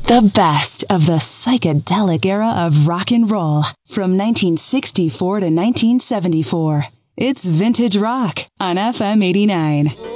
The best of the psychedelic era of rock and roll from 1964 to 1974. It's Vintage Rock on FM 89.